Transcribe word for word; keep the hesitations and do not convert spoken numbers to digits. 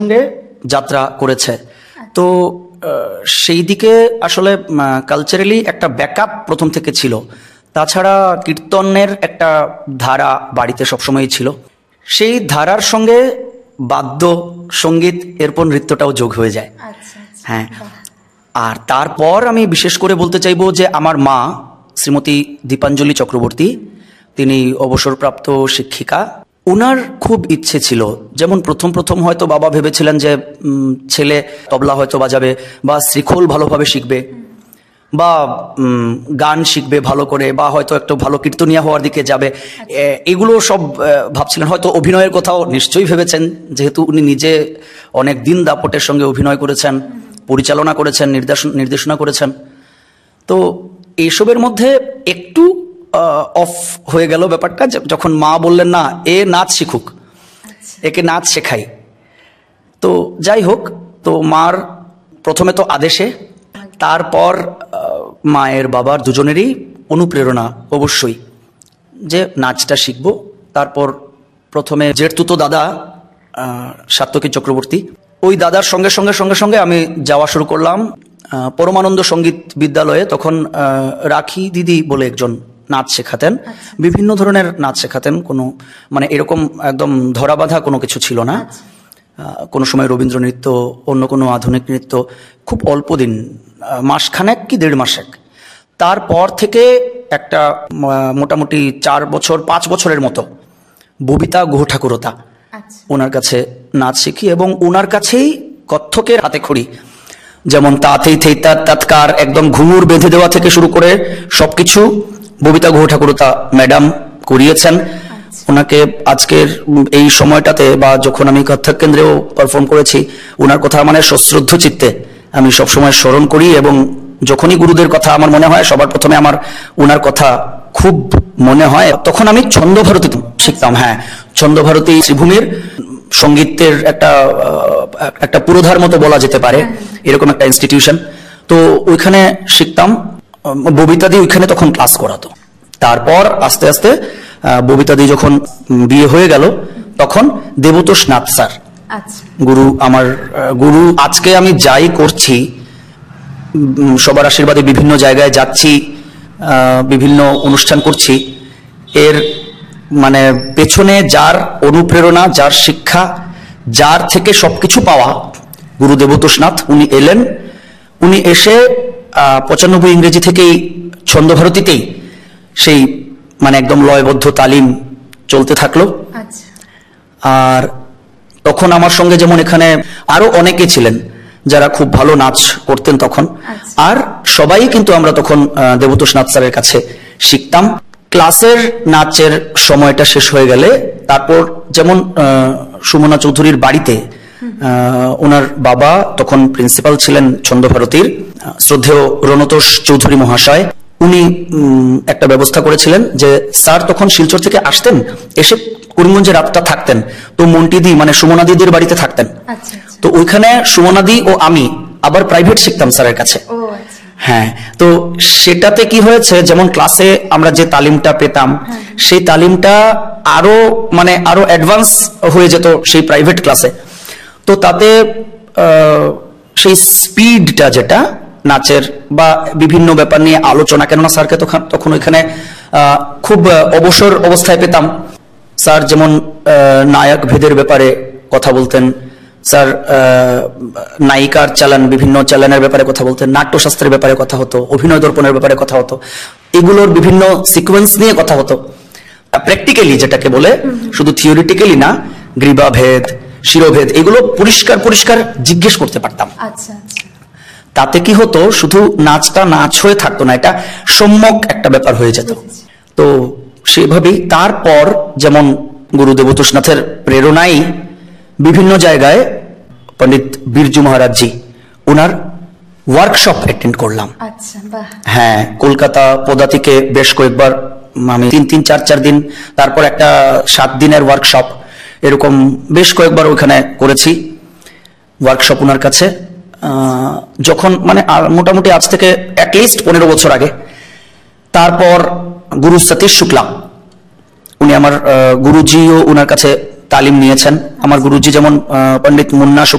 সঙ্গে যাত্রা করেছে। তো সেই দিকে আসলে কালচারালি একটা ব্যাকআপ প্রথম থেকে ছিল। তাছাড়া কীর্তনের একটা ধারা বাড়িতে সবসময়ই ছিল, সেই ধারার সঙ্গে বাদ্য সঙ্গীত এরপর নৃত্যটাও যোগ হয়ে যায়। হ্যাঁ, আর তারপর আমি বিশেষ করে বলতে চাইবো যে আমার মা শ্রীমতী দীপাঞ্জলি চক্রবর্তী, তিনি অবসরপ্রাপ্ত শিক্ষিকা। ওনার খুব ইচ্ছে ছিল, যেমন প্রথম প্রথম হয়তো বাবা ভেবেছিলেন যে ছেলে তবলা হয়তো বাজাবে বা শ্রীখোল ভালোভাবে শিখবে বা গান শিখবে ভালো করে বা হয়তো একটু ভালো কীর্তনিয়া হওয়ার দিকে যাবে, এগুলো সব ভাবছিলেন। হয়তো অভিনয়ের কথাও নিশ্চয়ই ভেবেছেন, যেহেতু উনি নিজে অনেক দিন দাপটের সঙ্গে অভিনয় করেছেন, পরিচালনা করেছেন, নির্দেশন নির্দেশনা করেছেন। তো এইসবের মধ্যে একটু অফ হয়ে গেল ব্যাপারটা যখন মা বললেন না, এ নাচ শিখুক, একে নাচ শেখাই। তো যাই হোক, তো মার প্রথমে তো আদেশে, তারপর মায়ের বাবার দুজনেরই অনুপ্রেরণা অবশ্যই যে নাচটা শিখব। তারপর প্রথমে জেঠতুতো দাদা সাত্যকী চক্রবর্তী, ওই দাদার সঙ্গে সঙ্গে সঙ্গে সঙ্গে আমি যাওয়া শুরু করলাম পরমানন্দ সঙ্গীত বিদ্যালয়ে। তখন রাখি দিদি বলে একজন নাচ শেখাতেন, বিভিন্ন ধরনের নাচ শেখাতেন, কোনো মানে এরকম একদম ধরাবাঁধা কোনো কিছু ছিল না। কোনো সময় রবীন্দ্র নৃত্য, অন্য কোনো আধুনিক নৃত্য, খুব অল্প দিন, মাসখানেক কি দেড় মাসেক। তারপর থেকে একটা মোটামুটি চার বছর পাঁচ বছরের মতো ববিতা গুহ ঠাকুরতা, ওনার কাছে নাচ শিখি এবং ওনার কাছেই কত্থকের হাতে খড়ি, যেমন তাতেই থেইতার তাৎকার, একদম ঘুঙুর বেঁধে দেওয়া থেকে শুরু করে সবকিছু ববিতা গুহ ঠাকুরতা ম্যাডাম করিয়েছেন। ওনাকে আজকের এই সময়টাতে বা যখন আমি কত্থক কেন্দ্রেও পারফর্ম করেছি, ওনার কথা মানে সশ্রদ্ধ চিত্তে আমি সবসময় স্মরণ করি এবং যখনই গুরুদের কথা আমার মনে হয় সবার প্রথমে আমার ওনার কথা খুব মনে হয়। তখন আমি ছন্দভারতী শিখতাম। হ্যাঁ, ছন্দভারতী শ্রীভূমির সঙ্গীতের একটা একটা পুরোধার মতো বলা যেতে পারে, এরকম একটা ইনস্টিটিউশন। তো ওইখানে শিখতাম, ববিতাদি ওইখানে তখন ক্লাস করাতো। তারপর আস্তে আস্তে ববিতাদি যখন বিয়ে হয়ে গেল, তখন দেবতোষ নাথ স্যার গুরু, আমার গুরু। আজকে আমি যাই করছি, সবার আশীর্বাদে বিভিন্ন জায়গায় যাচ্ছি, বিভিন্ন অনুষ্ঠান করছি, এর মানে পেছনে যার অনুপ্রেরণা, যার শিক্ষা, যার থেকে সবকিছু পাওয়া, গুরু দেবতোষ নাথ। উনি এলেন, উনি এসে পঁচানব্বই ইংরেজি থেকেই ছন্দভারতীতেই সেই মানে একদম লয়বদ্ধ তালিম চলতে থাকলো। আর তখন আমার সঙ্গে যেমন এখানে আরো অনেকে ছিলেন যারা খুব ভালো নাচ করতেন তখন, আর সবাই কিন্তু আমরা তখন দেবতোষ নাথ স্যারের কাছে শিখতাম। ক্লাসের নাচের সময়টা শেষ হয়ে গেলে তারপর যেমন সুমনা চৌধুরীর বাড়িতে, ওনার বাবা তখন প্রিন্সিপাল ছিলেন ছন্দভারতীর, শ্রদ্ধেয় রণতোষ চৌধুরী মহাশয়। উনি একটা ব্যবস্থা করেছিলেন যে স্যার তখন শিলচর থেকে আসতেন, এসে করিমগঞ্জে রাতটা থাকতেন। তো মন্টিদি মানে সুমনা দিদির বাড়িতে থাকতেন। তো ওইখানে সুমনাদি ও আমি আবার প্রাইভেট শিখতাম স্যারের কাছে। হ্যাঁ, তো সেটাতে কি হয়েছে, যেমন ক্লাসে আমরা যে তালিমটা পেতাম, সেই তালিমটা আরো মানে আরো অ্যাডভান্স হয়ে যেত সেই প্রাইভেট ক্লাসে। তো তাতে সেই স্পিডটা যেটা নাচের বা বিভিন্ন ব্যাপার নিয়ে আলোচনা, কেননা স্যারকে তখন তখন ওইখানে খুব অবসর অবস্থায় পেতাম। স্যার যেমন নায়ক ভেদের ব্যাপারে কথা বলতেন, স্যার নায়িকার চালান, বিভিন্ন চালানের ব্যাপারে কথা বলতেন, নাট্যশাস্ত্রের ব্যাপারে কথা হতো, অভিনয় দর্পণের ব্যাপারে কথা হতো, এগুলোর বিভিন্ন সিকোয়েন্স নিয়ে কথা হতো। প্র্যাকটিক্যালি যেটাকে বলে, শুধু থিওরিটিক্যালি না, গ্রীবাভেদ, শিরোভেদ, এগুলো পরিষ্কার পরিষ্কার জিজ্ঞেস করতে পারতাম। তাতে কি হতো, শুধু নাচটা নাচ হয়ে থাকতো না, এটা সম্যক একটা ব্যাপার হয়ে যেত। তো সেভাবেই তারপর যেমন গুরু দেবতোষ নাথের প্রেরণায় বিভিন্ন জায়গায় পণ্ডিত বিরজু মহারাজজি ওনার ওয়ার্কশপ অ্যাটেন্ড করলাম। হ্যাঁ, কলকাতা পদাতিকে বেশ কয়েকবার আমি তিন তিন চার চার দিন, তারপর একটা সাত দিনের ওয়ার্কশপ, এরকম বেশ কয়েকবার ওইখানে করেছি ওয়ার্কশপ ওনার কাছে। যখন মানে মোটামুটি আজ থেকে অ্যাটলিস্ট পনেরো বছর আগে। তারপর গুরু সতীশ শুক্লা, উনি আমার গুরুজিও ওনার কাছে তালিম নিয়েছেন। আমার গুরুজি যেমন আহ, পণ্ডিত মুন্না